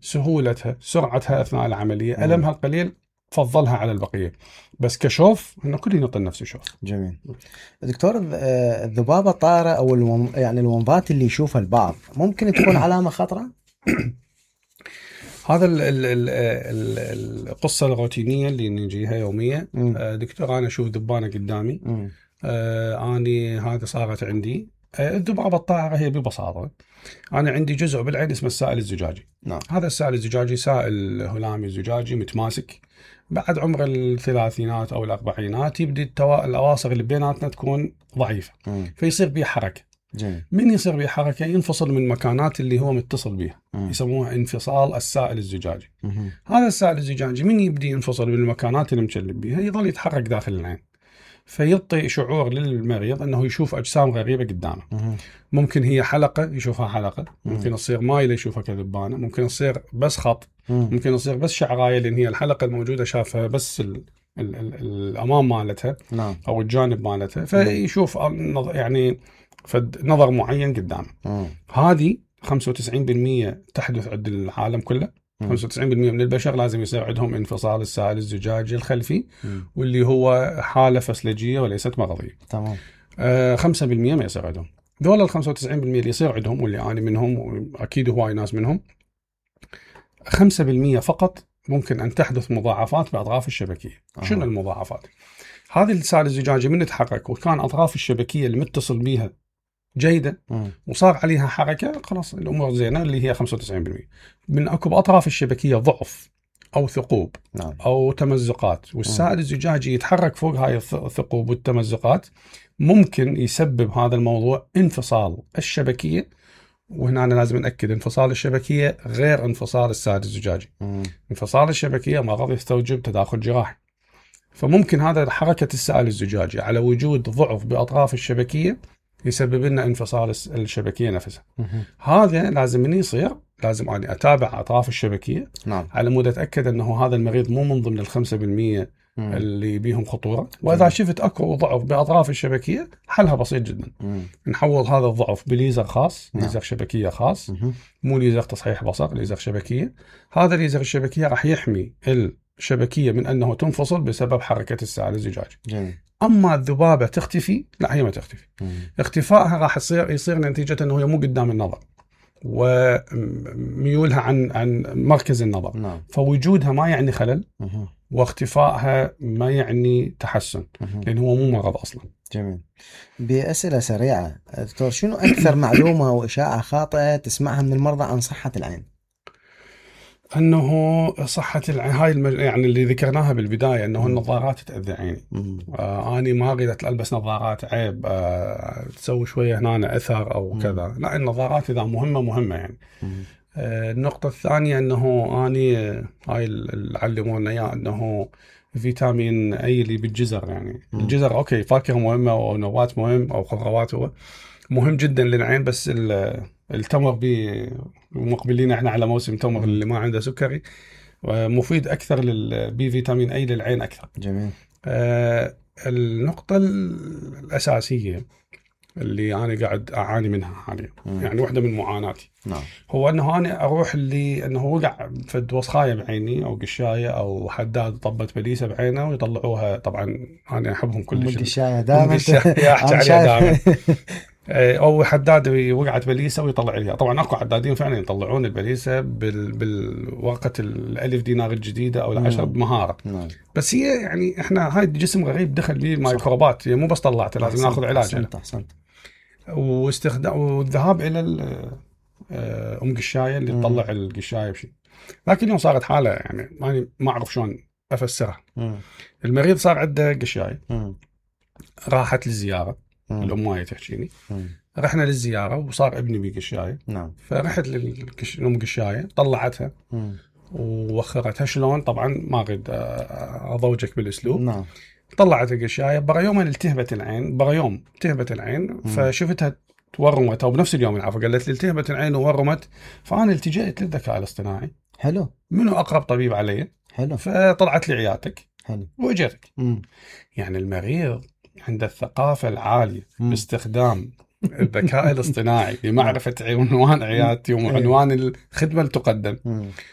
سهولتها، سرعتها أثناء العملية، ألمها القليل فضلها على البقية. بس كشوف إنه كل ينطي نفسه شوف. جميل. دكتور، الذبابة الطائرة أو يعني الومضات اللي يشوفها البعض ممكن تكون علامة خطرة؟ هذا القصة الروتينية اللي نجيها يومية. دكتور أنا أشوف ذبانة قدامي، أني هذا صارت عندي. الذبابة الطائرة هي ببساطة أنا عندي جزء بالعين اسمه السائل الزجاجي. هذا السائل الزجاجي سائل هلامي زجاجي متماسك. بعد عمر الثلاثينات أو الأربعينات يبدأ الأواصر اللي بيناتنا تكون ضعيفة، فيصير بيه حركة. من يصير بيه حركة ينفصل من المكانات اللي هو متصل بها، يسموها انفصال السائل الزجاجي. هذا السائل الزجاجي من يبدأ ينفصل من المكانات اللي مشلب بها يظل يتحرك داخل العين، فيعطي شعور للمريض أنه يشوف أجسام غريبة قدامه. ممكن هي حلقة يشوفها حلقة، ممكن تصير مايلة يشوفها كذبانة، ممكن تصير بس خط، ممكن تصير بس شعراية لأن هي الحلقة الموجودة شافها بس الأمام مالتها أو الجانب مالتها، فيشوف يعني نظر معين قدامه. هذه 95% تحدث عند العالم كله. 95% من البشر لازم يصير عندهم انفصال السائل الزجاجي الخلفي، واللي هو حالة فسلجية وليست مرضية. تمام. 5% ما يصير عندهم. دول 95% اللي يصير عندهم واللي أنا منهم وأكيد هواي ناس منهم، 5% فقط ممكن أن تحدث مضاعفات بأطراف الشبكية. شنو المضاعفات؟ هذه السائل الزجاجي من تحرك وكان أطراف الشبكية المتصل بها جيدة وصار عليها حركة، خلاص الأمور زينة، اللي هي 95%. من أكو بأطراف الشبكية ضعف أو ثقوب أو تمزقات، والسائل الزجاجي يتحرك فوق هاي الثقوب والتمزقات، ممكن يسبب هذا الموضوع انفصال الشبكية. وهنا أنا لازم نأكد انفصال الشبكية غير انفصال السائل الزجاجي. انفصال الشبكية مرض يستوجب تداخل جراحي، فممكن هذا حركة السائل الزجاجي على وجود ضعف بأطراف الشبكية يسبب لنا انفصال الشبكية نفسها. هذا لازم من يصير لازم أنا أتابع أطراف الشبكية على مود أتأكد أنه هذا المريض مو من ضمن 5% اللي بيهم خطورة. وإذا شفت أكو ضعف بأطراف الشبكية حلها بسيط جدا، نحول هذا الضعف بليزر خاص، ليزر شبكية خاص، مو ليزر تصحيح بصر، ليزر شبكية. هذا ليزر الشبكية راح يحمي الشبكية من أنه تنفصل بسبب حركة السائل الزجاجي. أما الذبابة تختفي، لا هي ما تختفي. اختفائها راح يصير نتيجة أنه هي مو قدام النظر وميولها عن مركز النظر. فوجودها ما يعني خلل، واختفائها ما يعني تحسن، لأنه هو مو مرض أصلا. جميل. بأسئلة سريعة دكتور، شنو أكثر معلومة وإشاعة خاطئة تسمعها من المرضى عن صحة العين؟ أنه صحة العين هاي يعني اللي ذكرناها بالبداية، أنه النظارات تأذي عيني. أنا ما أريد ألبس نظارات عيب تسوي شوية هنا أثر أو كذا، لا النظارات إذا مهمة يعني. النقطة الثانية أنه أني هاي اللي علمونا إياه أنه فيتامين أي اللي بالجزر، يعني الجزر أوكي فاكهة مهمة أو نبات مهم أو خضروات هو مهم جدا للعين، بس التمر مقبلين احنا على موسم تمر اللي ما عنده سكري، مفيد اكثر للبي فيتامين اي للعين اكثر. جميل. النقطة الأساسية اللي أنا قاعد أعاني منها حاليا، يعني واحدة من معاناتي، هو أنه أنا أروح أنه وقع فد وسخاية بعيني أو قشاية أو حداد طبت بليسة بعينه ويطلعوها. طبعا أنا أحبهم كل شيء، قشاية دائما أحكي عليها دائما. أو حداد وقعت بليسة ويطلع لها. طبعا أكو حدادين فعلا يطلعون البليسة بالورقة الألف دينار الجديدة أو العشرة بمهارة. بس هي يعني إحنا هاي الجسم غريب دخل لي ميكروبات، مو بس طلعته لازم ناخذ علاج. والذهاب إلى أم قشاية اللي تطلع القشاية بشيء. لكن اليوم صارت حالة يعني ما أعرف شلون أفسرها. المريض صار عنده قشاية، راحت للزيارة، الأماية تحكيني، رحنا للزيارة وصار ابني بقشاية. فرحت للأم قشاية طلعتها ووخرتها. شلون؟ طبعا ما أريد أضوجك بالأسلوب. طلعت القشاية برا يوم التهبت العين، فشفتها تورمت، أو بنفس اليوم العفو قالت لي التهبت العين وورمت. فأنا التجأت للذكاء الاصطناعي. حلو. منو أقرب طبيب علي؟ حلو. فطلعت لي عيادتك. حلو. وأجتك. يعني المريض عند الثقافة العالية باستخدام الذكاء الاصطناعي لمعرفة عنوان عيادتي وعنوان الخدمة اللي تقدم،